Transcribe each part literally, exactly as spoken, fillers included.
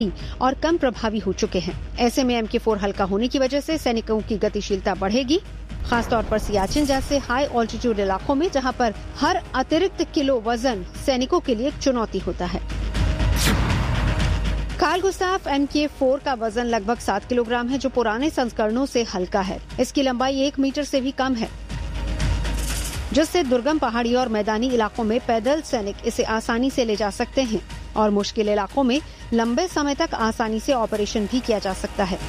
और कम प्रभावी हो चुके हैं। ऐसे में एम के फोर हल्का होने की वजह से सैनिकों की गतिशीलता बढ़ेगी, खासतौर पर सियाचिन जैसे हाई ऑल्टीट्यूड इलाकों में, जहां पर हर अतिरिक्त किलो वजन सैनिकों के लिए एक चुनौती होता है। कार्ल गुस्ताफ एम के फोर का वजन लगभग सात किलोग्राम है, जो पुराने संस्करणों से हल्का है। इसकी लंबाई एक मीटर से भी कम है, जिससे दुर्गम पहाड़ी और मैदानी इलाकों में पैदल सैनिक इसे आसानी से ले जा सकते हैं और मुश्किल इलाकों में लंबे समय तक आसानी से ऑपरेशन भी किया जा सकता है।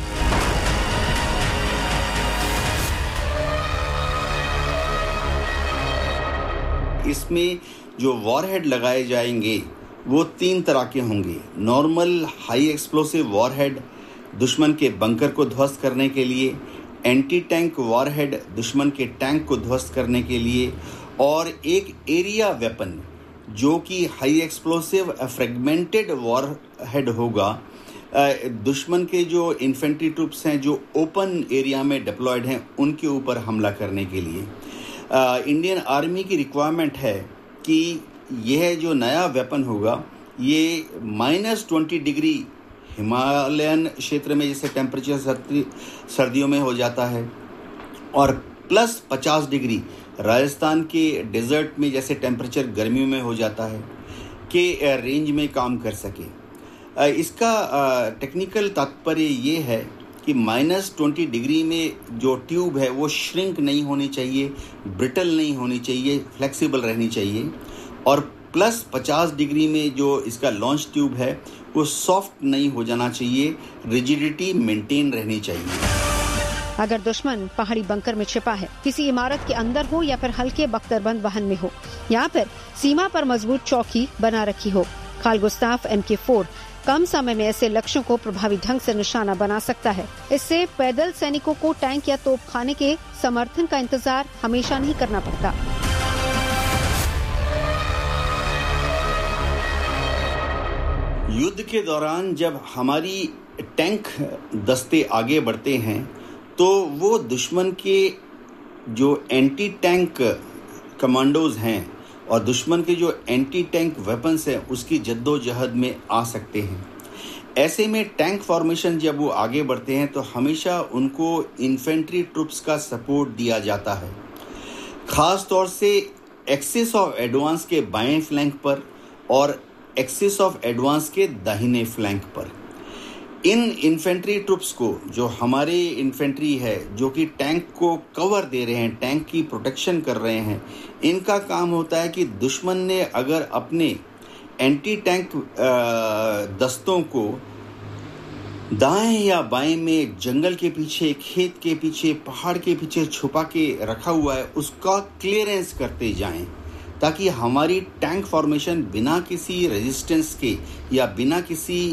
इसमें जो वॉरहेड लगाए जाएंगे वो तीन तरह के होंगे। नॉर्मल हाई एक्सप्लोसिव वॉरहेड दुश्मन के बंकर को ध्वस्त करने के लिए, एंटी टैंक वॉरहेड दुश्मन के टैंक को ध्वस्त करने के लिए, और एक एरिया वेपन जो कि हाई एक्सप्लोसिव फ्रेगमेंटेड वॉरहेड होगा दुश्मन के जो इन्फेंट्री ट्रूप्स हैं जो ओपन एरिया में डिप्लॉयड हैं उनके ऊपर हमला करने के लिए। इंडियन आर्मी की रिक्वायरमेंट है कि यह जो नया वेपन होगा ये माइनस ट्वेंटी डिग्री हिमालयन क्षेत्र में जैसे टेम्परेचर सर्दी सर्दियों में हो जाता है और प्लस पचास डिग्री राजस्थान के डेजर्ट में जैसे टेम्परेचर गर्मियों में हो जाता है के रेंज में काम कर सके। इसका टेक्निकल तात्पर्य ये है कि माइनस ट्वेंटी डिग्री में जो ट्यूब है वो श्रिंक नहीं होनी चाहिए, ब्रिटल नहीं होनी चाहिए, फ्लेक्सिबल रहनी चाहिए, और प्लस पचास डिग्री में जो इसका लॉन्च ट्यूब है वो सॉफ्ट नहीं हो जाना चाहिए, रिजिडिटी मेंटेन रहनी चाहिए। अगर दुश्मन पहाड़ी बंकर में छिपा है, किसी इमारत के अंदर हो या फिर हल्के बख्तरबंद वाहन में हो या फिर सीमा पर मजबूत चौकी बना रखी हो, कार्ल गुस्ताफ एम के फोर कम समय में ऐसे लक्ष्यों को प्रभावी ढंग से निशाना बना सकता है। इससे पैदल सैनिकों को टैंक या तोपखाने के समर्थन का इंतजार हमेशा नहीं करना पड़ता। युद्ध के दौरान जब हमारी टैंक दस्ते आगे बढ़ते हैं तो वो दुश्मन के जो एंटी टैंक कमांडोज हैं और दुश्मन के जो एंटी टैंक वेपन्स हैं उसकी जद्दोजहद में आ सकते हैं। ऐसे में टैंक फॉर्मेशन जब वो आगे बढ़ते हैं तो हमेशा उनको इन्फेंट्री ट्रूप्स का सपोर्ट दिया जाता है, ख़ास तौर से एक्सिस ऑफ एडवांस के बाएं फ्लैंक पर और एक्सिस ऑफ एडवांस के दाहिने फ्लैंक पर। इन इन्फेंट्री ट्रूप्स को, जो हमारे इन्फेंट्री है जो कि टैंक को कवर दे रहे हैं, टैंक की प्रोटेक्शन कर रहे हैं, इनका काम होता है कि दुश्मन ने अगर अपने एंटी टैंक दस्तों को दाएं या बाएं में जंगल के पीछे, खेत के पीछे, पहाड़ के पीछे छुपा के रखा हुआ है, उसका क्लियरेंस करते जाएं ताकि हमारी टैंक फॉर्मेशन बिना किसी रेजिस्टेंस के या बिना किसी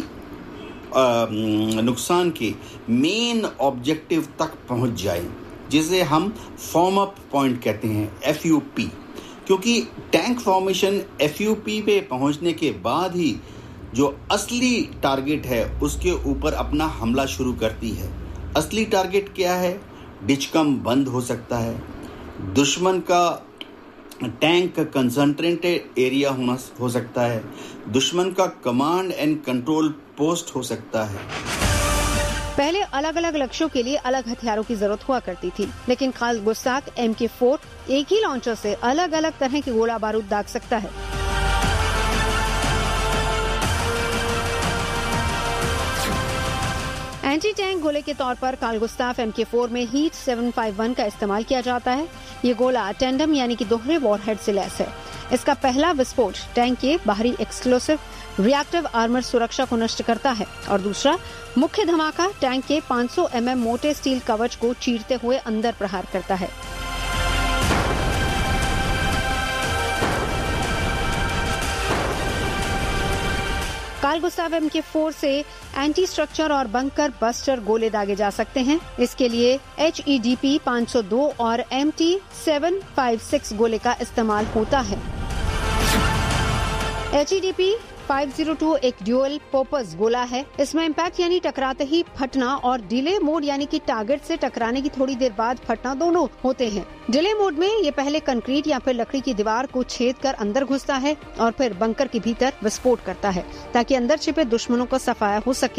नुकसान के मेन ऑब्जेक्टिव तक पहुंच जाए, जिसे हम फॉर्म अप पॉइंट कहते हैं, एफ यू पी। क्योंकि tank formation F U P पे पहुंचने के बाद ही जो असली टारगेट है उसके ऊपर अपना हमला शुरू करती है। असली टारगेट क्या है? डिचकम बंद हो सकता है, दुश्मन का टैंक कंसंट्रेटेड एरिया होना हो सकता है, दुश्मन का कमांड एंड कंट्रोल पोस्ट हो सकता है। पहले अलग अलग लक्ष्यों के लिए अलग हथियारों की जरूरत हुआ करती थी, लेकिन कार्ल गुस्ताफ एम के फोर एक ही लॉन्चर से अलग अलग तरह के गोला बारूद दाग सकता है। एंटी टैंक गोले के तौर पर कार्ल गुस्ताफ एम के फोर में हीट सेवन फाइव वन का इस्तेमाल किया जाता है। ये गोला टेंडम यानी कि दोहरे वॉरहेड से लैस है। इसका पहला विस्फोट टैंक के बाहरी एक्सप्लोसिव रिएक्टिव आर्मर सुरक्षा को नष्ट करता है और दूसरा मुख्य धमाका टैंक के पाँच सौ एम एम मोटे स्टील कवच को चीरते हुए अंदर प्रहार करता है। कार्ल गुस्ताफ एम के फोर से एंटी स्ट्रक्चर और बंकर बस्टर गोले दागे जा सकते हैं। इसके लिए एच ई डी पी पाँच सौ दो और M T seven five six गोले का इस्तेमाल होता है। एच ई डी पी पाँच सौ दो एक ड्यूअल पर्पस गोला है। इसमें इम्पैक्ट यानी टकराते ही फटना और डिले मोड यानी कि टारगेट से टकराने की थोड़ी देर बाद फटना दोनों होते हैं। डिले मोड में ये पहले कंक्रीट या फिर लकड़ी की दीवार को छेद कर अंदर घुसता है और फिर बंकर के भीतर विस्फोट करता है ताकि अंदर छिपे दुश्मनों का सफाया हो सके।